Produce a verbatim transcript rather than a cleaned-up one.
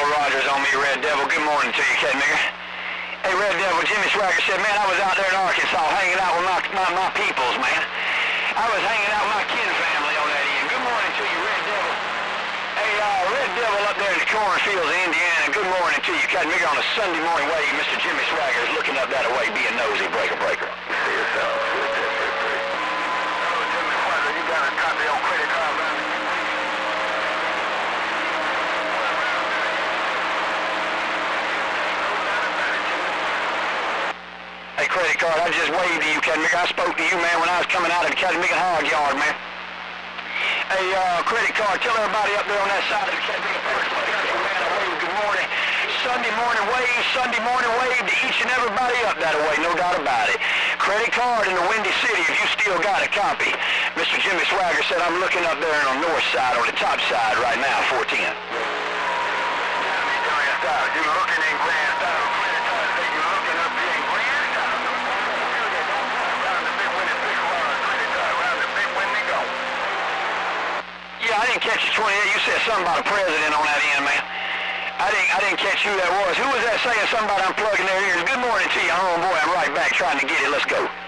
Earl Rogers on me, Red Devil. Good morning to you, Ken Migger. Hey, Red Devil, Jimmy Swagger said, man, I was out there in Arkansas hanging out with my, my, my peoples, man. I was hanging out with my kin family on that end. Good morning to you, Red Devil. Hey, uh, Red Devil up there in the cornfields of Indiana. Good morning to you, Ken Migger, on a Sunday morning wave. Mister Jimmy Swagger is looking up that way, being nosy, breaker, breaker. You see yourself. Oh, Jimmy Swagger, you got a copy on credit card, man? Hey, credit card, I just waved to you, Ken Migger. I spoke to you, man, when I was coming out of the Ken Migger hog yard, man. Hey, uh, credit card, tell everybody up there on that side of the Ken Migger park, man, I wave, good morning. Sunday morning wave, Sunday morning wave to each and everybody up that way, no doubt about it. Credit card in the Windy City, if you still got a copy. Mister Jimmy Swagger said, I'm looking up there on the north side, on the top side right now, four ten. You looking in grand style. Credit card say you looking up in grand style. Round the big when it's big around credit card, round the big when they go. Yeah, I didn't catch you twenty-eight. You said something about a president on that end, man. I didn't, I didn't catch who that was. Who was that saying something about unplugging their ears? Good morning to you, homeboy. I'm right back trying to get it. Let's go.